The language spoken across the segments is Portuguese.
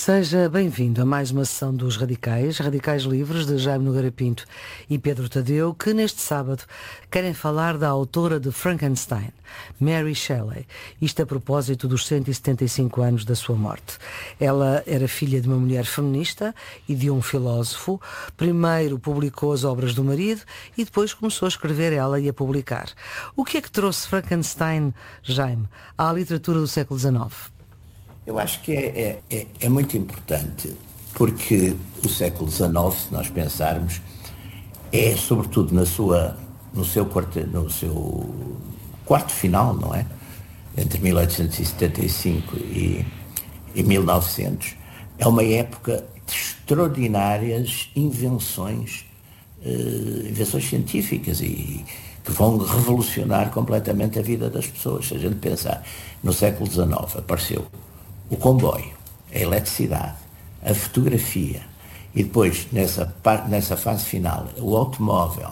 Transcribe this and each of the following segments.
Seja bem-vindo a mais uma sessão dos Radicais Livres, de Jaime Nogueira Pinto e Pedro Tadeu, que neste sábado querem falar da autora de Frankenstein, Mary Shelley, isto a propósito dos 175 anos da sua morte. Ela era filha de uma mulher feminista e de um filósofo. Primeiro publicou as obras do marido e depois começou a escrever ela e a publicar. O que é que trouxe Frankenstein, Jaime, à literatura do século XIX? Eu acho que é muito importante, porque o século XIX, se nós pensarmos, é sobretudo no seu quarto final, não é? Entre 1875 e 1900. É uma época de extraordinárias invenções científicas e que vão revolucionar completamente a vida das pessoas. Se a gente pensar, no século XIX apareceu o comboio, a eletricidade, a fotografia e depois, nessa fase final, o automóvel,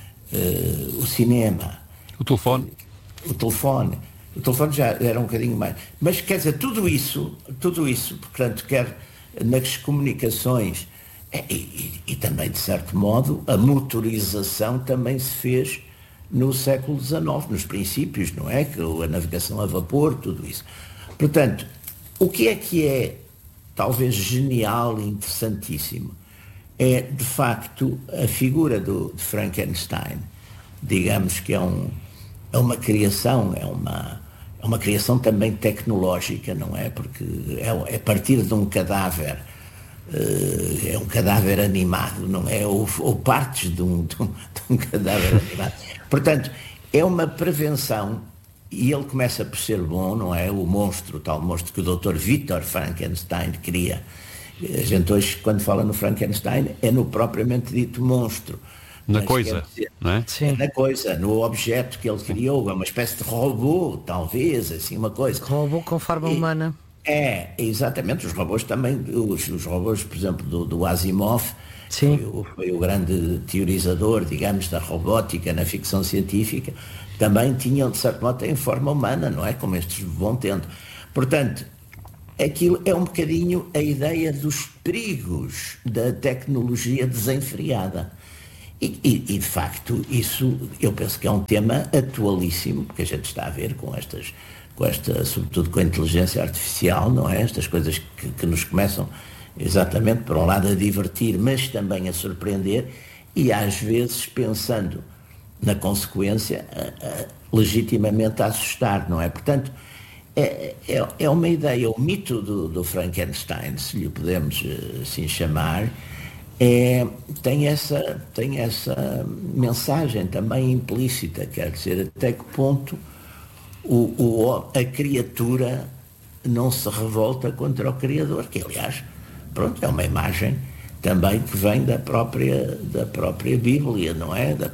o cinema, o telefone. O telefone já era um bocadinho mais. Mas, quer dizer, tudo isso, portanto, quer nas comunicações e também, de certo modo, a motorização também se fez no século XIX, nos princípios, não é? A navegação a vapor, tudo isso. Portanto, o que é talvez genial e interessantíssimo é, de facto, a figura de Frankenstein. Digamos que é uma criação, é uma criação também tecnológica, não é? Porque é a partir de um cadáver, é um cadáver animado, não é? Ou partes de um cadáver animado. Portanto, é uma prevenção. E ele começa por ser bom, não é? O monstro, o tal monstro que o Dr. Victor Frankenstein cria. A gente hoje, quando fala no Frankenstein, é no propriamente dito monstro. Na coisa, não é? Sim. É na coisa, no objeto que ele criou, é uma espécie de robô, talvez, assim, uma coisa. Robô com forma humana. Exatamente, os robôs também, os robôs, por exemplo, do Asimov, foi o grande teorizador, digamos, da robótica na ficção científica, também tinham, de certo modo, têm forma humana, não é? Como estes vão tendo. Portanto, aquilo é um bocadinho a ideia dos perigos da tecnologia desenfreada. E de facto, isso eu penso que é um tema atualíssimo, que a gente está a ver com esta, sobretudo com a inteligência artificial, não é? Estas coisas que nos começam exatamente, por um lado, a divertir, mas também a surpreender, e às vezes pensando na consequência, legitimamente a assustar, não é? Portanto, é uma ideia, o mito do Frankenstein, se lhe podemos assim chamar, tem essa mensagem também implícita, quer dizer, até que ponto a criatura não se revolta contra o Criador, que aliás, pronto, é uma imagem também que vem da própria Bíblia, não é? Da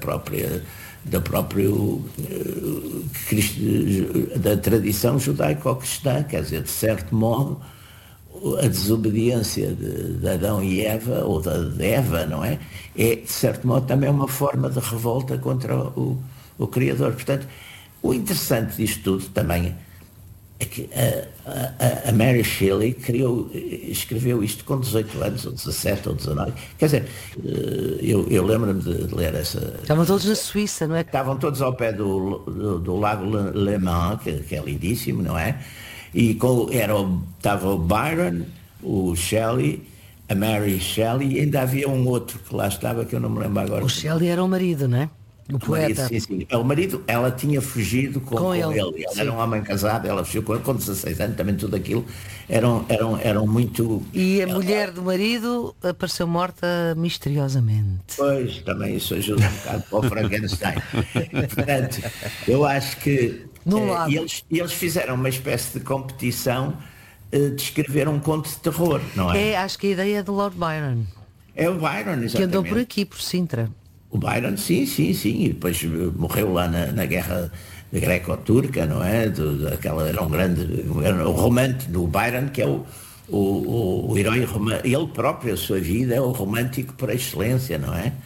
tradição judaico-cristã, quer dizer, de certo modo, a desobediência de Adão e Eva, ou de Eva, não é? É, de certo modo, também uma forma de revolta contra o Criador. Portanto, o interessante disto tudo também é que a Mary Shelley escreveu isto com 18 anos, ou 17, ou 19. Quer dizer, eu lembro-me de ler essa... Estavam todos na Suíça, não é? Estavam todos ao pé do Lago Le Mans, que é lindíssimo, não é? E estava o Byron, o Shelley, a Mary Shelley, e ainda havia um outro que lá estava, que eu não me lembro agora. O Shelley era o marido, não é? O poeta. Marido, sim. O marido, ela tinha fugido com ele. Ele era um homem casado, ela fugiu com 16 anos, também tudo aquilo eram muito... E a mulher do marido apareceu morta misteriosamente. Pois, também isso ajuda um bocado para o Frankenstein. Portanto, eu acho que... eles fizeram uma espécie de competição de escrever um conto de terror, não é? Acho que a ideia é do Lord Byron. É o Byron, exatamente. Que andou por aqui, por Sintra. O Byron, sim, e depois morreu lá na guerra greco-turca, não é? Era o romântico do Byron, que é o herói romântico. Ele próprio, a sua vida, é o romântico por excelência, não é?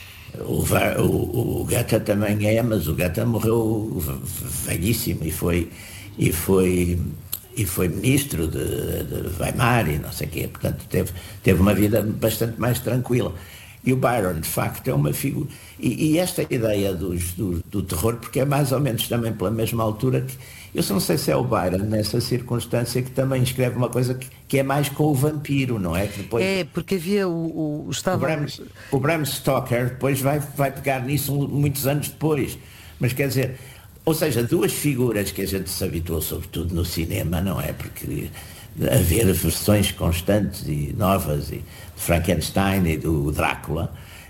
O Goethe também mas o Goethe morreu velhíssimo e foi e foi ministro de Weimar e não sei o quê, portanto teve uma vida bastante mais tranquila. E o Byron, de facto, é uma figura... E esta ideia do terror, porque é mais ou menos também pela mesma altura que... Eu não sei se é o Byron, nessa circunstância, que também escreve uma coisa que é mais com o vampiro, não é? Que depois, porque havia o Bram Stoker depois vai pegar nisso muitos anos depois. Mas quer dizer, ou seja, duas figuras que a gente se habituou, sobretudo no cinema, não é? Porque haver versões constantes e novas de Frankenstein e do Drácula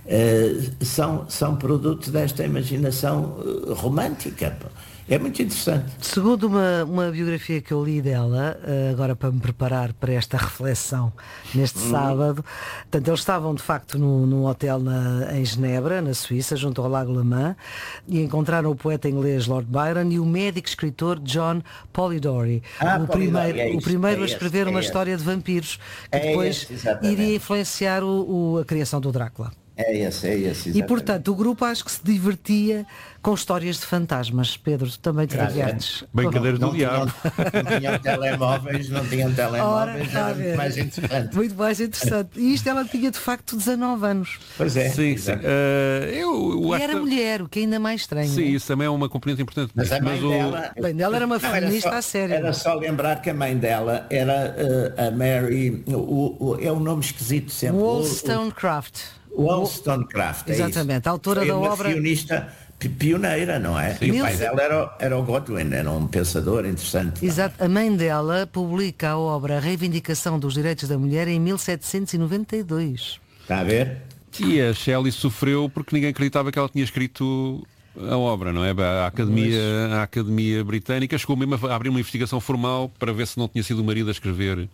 são produtos desta imaginação romântica. É muito interessante. Segundo uma biografia que eu li dela, agora para me preparar para esta reflexão neste sábado, portanto, eles estavam de facto num hotel em Genebra, na Suíça, junto ao Lago Le Mans, e encontraram o poeta inglês Lord Byron e o médico escritor John Polidori, o primeiro a escrever uma história de vampiros, que depois iria influenciar a criação do Drácula. É esse, exatamente. E portanto o grupo acho que se divertia com histórias de fantasmas. Pedro, tu também te divertes. Brincadeiras do diabo. Não tinham telemóveis, era muito mais interessante. Muito mais interessante. E isto ela tinha de facto 19 anos. Pois é. Sim. E era mulher, o que é ainda mais estranho. Sim, isso também é uma componente importante. Mas a mãe dela era uma feminista a sério. Era só lembrar que a mãe dela era a Mary, é um nome esquisito sempre. Wollstonecraft. Wollstonecraft, exatamente, a autora da obra. Foi uma sionista pioneira, não é? Sim. E o pai dela era o Godwin, era um pensador interessante. Exato, a mãe dela publica a obra A Reivindicação dos Direitos da Mulher em 1792. Está a ver? E a Shelley sofreu porque ninguém acreditava que ela tinha escrito a obra, não é? A Academia Britânica chegou mesmo a abrir uma investigação formal para ver se não tinha sido o marido a escrever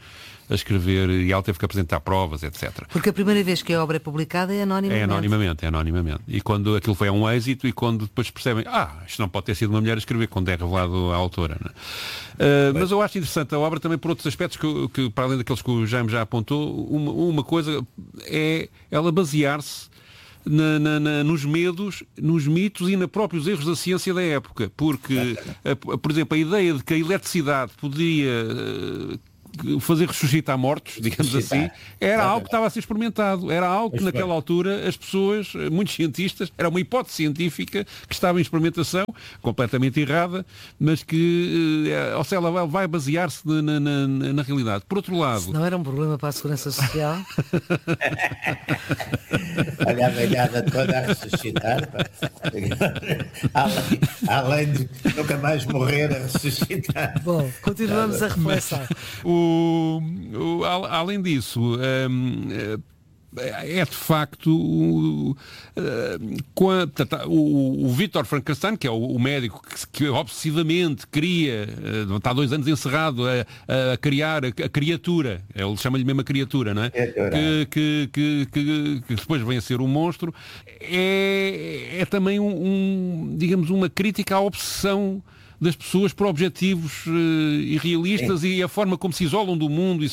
e ela teve que apresentar provas, etc. Porque a primeira vez que a obra é publicada é anonimamente. É anonimamente. E quando aquilo foi um êxito e quando depois percebem, isto não pode ter sido uma mulher a escrever, quando é revelado a autora. Não é? Mas eu acho interessante a obra também por outros aspectos que para além daqueles que o Jaime já apontou, uma coisa é ela basear-se nos medos, nos mitos e nos próprios erros da ciência da época, porque, por exemplo, a ideia de que a eletricidade poderia fazer ressuscitar mortos, digamos assim, era algo que estava a ser experimentado, era algo que naquela altura as pessoas, muitos cientistas, era uma hipótese científica que estava em experimentação, completamente errada, mas que, ou seja, ela vai basear-se na realidade. Por outro lado... Se não era um problema para a segurança social? Olha a velhada toda a ressuscitar, além de nunca mais morrer a ressuscitar. Bom, continuamos a reflexão. Além disso, é de facto o Victor Frankenstein, que é o médico que obsessivamente cria, está há 2 anos encerrado a criar a criatura, ele chama-lhe mesmo a criatura, não é? Que depois vem a ser um monstro, é também digamos, uma crítica à obsessão das pessoas por objetivos irrealistas e a forma como se isolam do mundo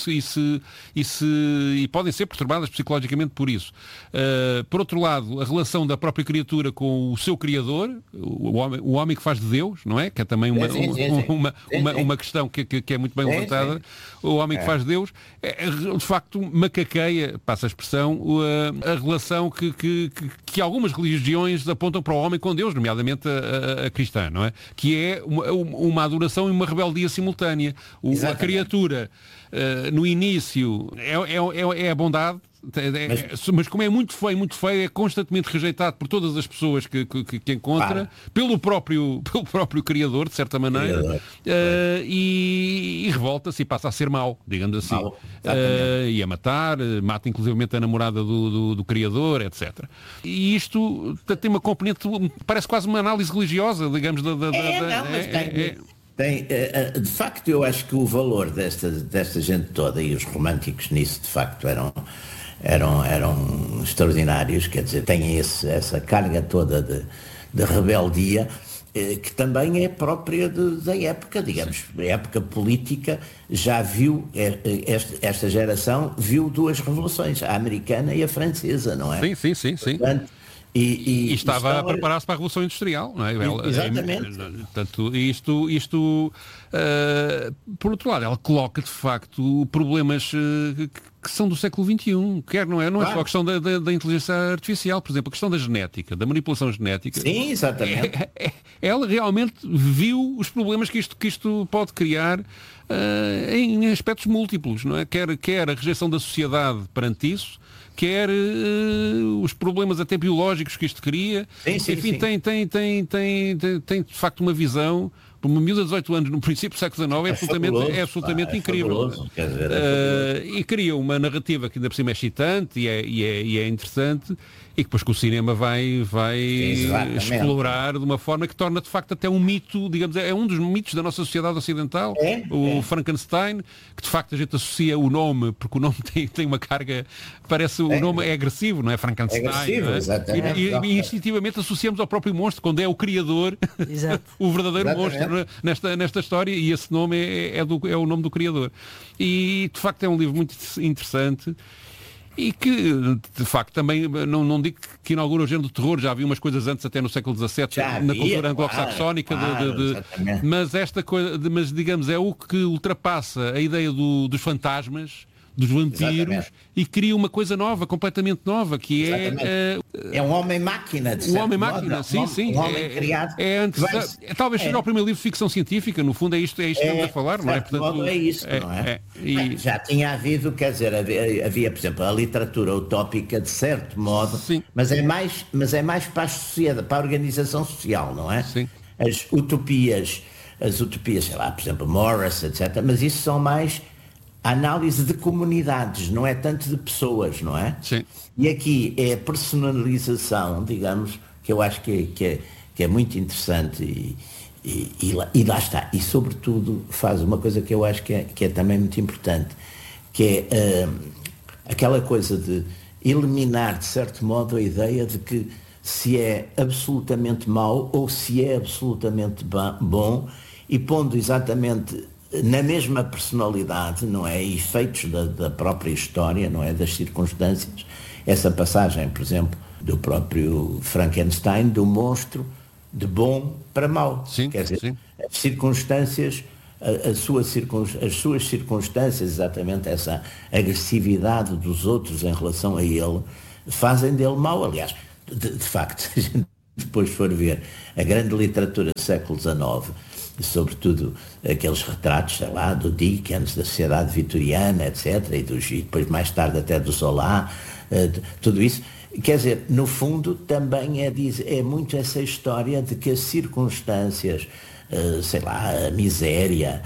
e podem ser perturbadas psicologicamente por isso. Por outro lado, a relação da própria criatura com o seu criador, o homem que faz de Deus, não é? Que é também uma questão que é muito bem levantada. O homem que faz de Deus, de facto, macaqueia, passa a expressão, a relação que algumas religiões apontam para o homem com Deus, nomeadamente a cristã, não é? Que é uma adoração e uma rebeldia simultânea. A criatura, no início, é a bondade, mas como é muito feio, é constantemente rejeitado por todas as pessoas que encontra, pelo próprio criador, de certa maneira, e revolta-se e passa a ser mau, digamos assim. E a mata inclusivamente a namorada do criador, etc. E isto tem uma componente, parece quase uma análise religiosa, digamos, de facto, eu acho que o valor desta gente toda, e os românticos nisso, de facto, eram extraordinários, quer dizer, têm essa carga toda de rebeldia, que também é própria da época, digamos. A época política já viu, esta geração viu 2 revoluções, a americana e a francesa, não é? Sim. Portanto, E estava a preparar-se para a Revolução Industrial, não é? Exatamente. Portanto, isto por outro lado, ela coloca de facto problemas que são do século XXI, quer não é? Não é só a questão da inteligência artificial, por exemplo, a questão da genética, da manipulação genética. Sim, exatamente. Ela realmente viu os problemas que isto pode criar em aspectos múltiplos, não é? Quer a rejeição da sociedade perante isso, quer os problemas até biológicos que isto cria. Sim, enfim, tem de facto uma visão. Para uma miúda de 18 anos no princípio do século XIX é absolutamente incrível. E cria uma narrativa que ainda por cima é excitante e é interessante, e que depois que o cinema vai explorar de uma forma que torna de facto até um mito, digamos, é um dos mitos da nossa sociedade ocidental, Frankenstein, que de facto a gente associa o nome, porque o nome tem uma carga, parece o nome é agressivo, não é? Frankenstein. É agressivo, não é? Exatamente. E instintivamente associamos ao próprio monstro, quando é o criador, o verdadeiro monstro nesta história, e esse nome é o nome do criador. E de facto é um livro muito interessante. E que, de facto, também, não digo que inaugura o género do terror, já havia umas coisas antes, até no século XVII, na cultura anglo-saxónica, mas digamos, é o que ultrapassa a ideia dos fantasmas, dos vampiros, e cria uma coisa nova, completamente nova, que é um homem-máquina, de um homem-máquina, sim. Um homem criado. Talvez seja o primeiro livro de ficção científica, no fundo é isto que estamos a falar, não é? Portanto, é isso, não é? Já tinha havido, quer dizer, havia, por exemplo, a literatura utópica, de certo modo, sim. mas é mais para a sociedade, para a organização social, não é? Sim. As utopias, sei lá, por exemplo, Morris, etc., mas isso são mais a análise de comunidades, não é tanto de pessoas, não é? Sim. E aqui é a personalização, digamos, que eu acho que é muito interessante e lá está. E sobretudo faz uma coisa que eu acho que é também muito importante, que é aquela coisa de eliminar, de certo modo, a ideia de que se é absolutamente mau ou se é absolutamente bom, e pondo exatamente na mesma personalidade, não é? Efeitos da própria história, não é? Das circunstâncias. Essa passagem, por exemplo, do próprio Frankenstein, do monstro de bom para mau. Sim, quer dizer, sim. As circunstâncias, as suas circunstâncias, exatamente essa agressividade dos outros em relação a ele, fazem dele mau. Aliás, de facto, se a gente depois for ver a grande literatura do século XIX, sobretudo aqueles retratos, sei lá, do Dickens, da sociedade vitoriana, etc., e depois mais tarde até do Zola, tudo isso, quer dizer, no fundo também é muito essa história de que as circunstâncias, sei lá, a miséria,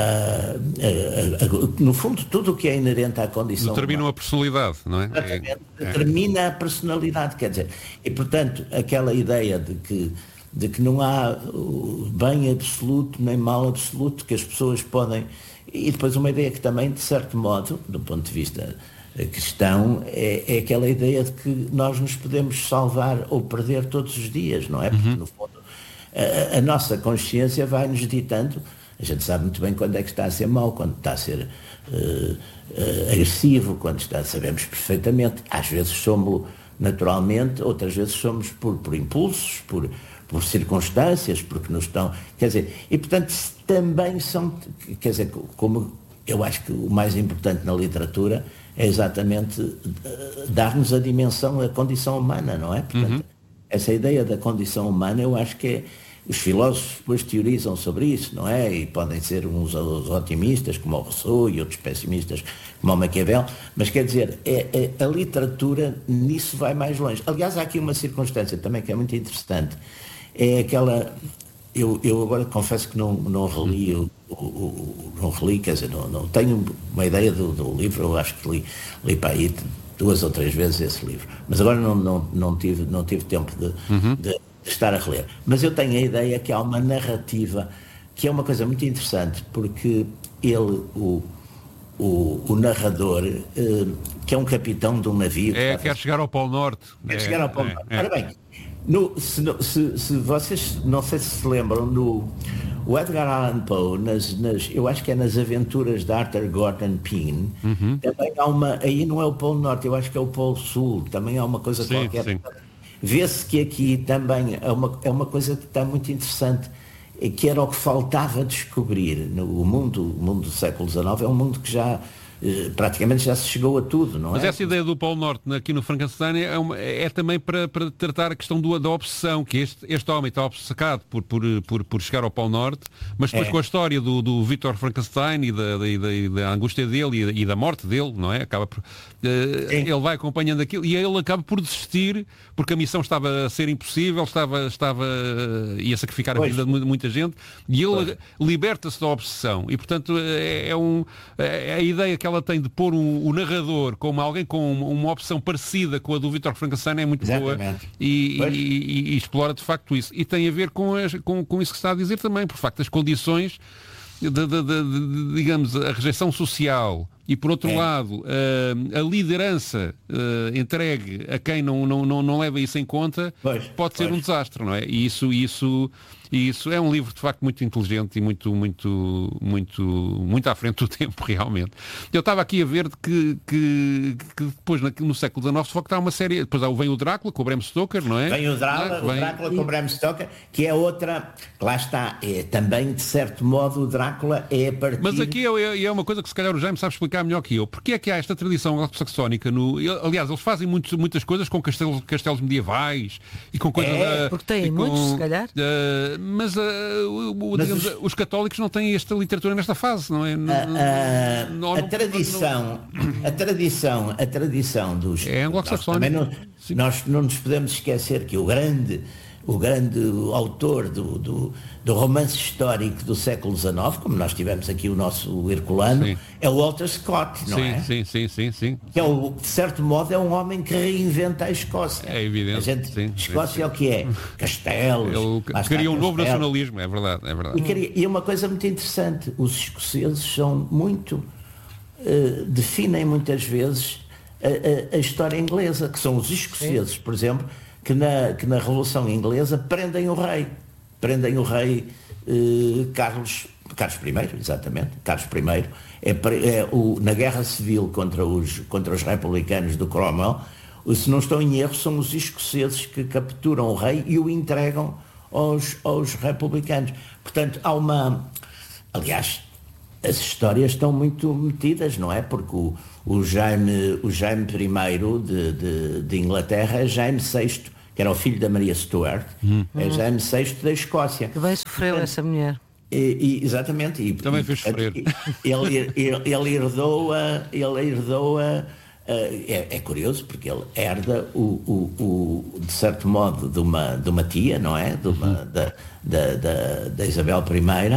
no fundo tudo o que é inerente à condição determinam a personalidade, não é? Determina a personalidade, quer dizer, e portanto aquela ideia de que não há bem absoluto nem mal absoluto, que as pessoas podem... E depois uma ideia que também, de certo modo, do ponto de vista cristão, é aquela ideia de que nós nos podemos salvar ou perder todos os dias, não é? Porque, no fundo, a nossa consciência vai-nos ditando, a gente sabe muito bem quando é que está a ser mau, quando está a ser agressivo, quando sabemos perfeitamente. Às vezes somos naturalmente, outras vezes somos por impulsos, por circunstâncias, porque nos estão... Quer dizer, e portanto também são... Quer dizer, como eu acho que o mais importante na literatura é exatamente dar-nos a dimensão, a condição humana, não é? Portanto, essa ideia da condição humana, eu acho que é... Os filósofos depois teorizam sobre isso, não é? E podem ser uns os otimistas, como o Rousseau, e outros pessimistas, como o Maquiavel, mas quer dizer, a literatura nisso vai mais longe. Aliás, há aqui uma circunstância também que é muito interessante, é aquela... Eu agora confesso que não reli, não reli, quer dizer, não tenho uma ideia do livro, eu acho que li para aí 2 ou 3 vezes esse livro, mas agora não tive tempo de estar a reler. Mas eu tenho a ideia que há uma narrativa que é uma coisa muito interessante, porque ele, o narrador, que é um capitão de um navio... quer chegar ao Polo Norte. Quer chegar ao Polo Norte. Ora bem, se vocês, não sei se lembram, o Edgar Allan Poe, eu acho que é nas aventuras de Arthur Gordon Pym, também há uma... Aí não é o Polo Norte, eu acho que é o Polo Sul, também há uma coisa qualquer... Sim. vê-se que aqui também é uma coisa que está muito interessante, que era o que faltava descobrir. O mundo do século XIX é um mundo que já praticamente já se chegou a tudo, não é? Mas essa ideia do Polo Norte aqui no Frankenstein é também para tratar a questão da obsessão, que este homem está obcecado por chegar ao Polo Norte, mas depois com a história do Victor Frankenstein e da angústia dele e da morte dele, não é? Ele vai acompanhando aquilo e ele acaba por desistir, porque a missão estava a ser impossível, ia sacrificar a vida de muita gente, e ele liberta-se da obsessão. E, portanto, é a ideia que ela tem de pôr o narrador como alguém com uma opção parecida com a do Victor Frankenstein é muito boa e explora de facto isso. E tem a ver com isso que está a dizer também, por facto, as condições digamos, a rejeição social e, por outro lado, a liderança entregue a quem não leva isso em conta pode ser um desastre, não é? E isso é um livro de facto muito inteligente e muito à frente do tempo, realmente. Eu estava aqui a ver que depois no século XIX de facto há uma série, depois vem o Drácula com o Bram Stoker, não é? Vem o Drácula com o Bram Stoker, que é outra, lá está, também de certo modo o Drácula é a partir... Mas aqui é uma coisa que se calhar o Jaime sabe explicar melhor que eu. Porque é que há esta tradição anglo-saxónica aliás, eles fazem muitas coisas com castelos medievais e com coisas... porque têm muitos, se calhar. Mas os católicos não têm esta literatura nesta fase, não é? A tradição dos... É anglo-saxónica. Nós não nos podemos esquecer que o grande autor do romance histórico do século XIX, como nós tivemos aqui o nosso Herculano, é o Walter Scott, não é? Sim. Que de certo modo é um homem que reinventa a Escócia. É evidente. Escócia é o que é? Castelos. Ele cria um novo nacionalismo, é verdade. E uma coisa muito interessante, os escoceses são muito... definem muitas vezes a história inglesa, que são os escoceses, por exemplo, que na Revolução Inglesa prendem o rei Carlos I, exatamente, Carlos I, na Guerra Civil contra os republicanos do Cromwell, se não estou em erro, são os escoceses que capturam o rei e o entregam aos republicanos. Portanto, aliás, as histórias estão muito metidas, não é? Porque o Jaime I de Inglaterra é Jaime VI, que era o filho da Maria Stuart, é Jaime VI da Escócia. Que bem sofreu essa mulher. Exatamente. Também fez sofrer. Ele herdou é curioso porque ele herda de certo modo de uma tia, não é? Da Isabel I,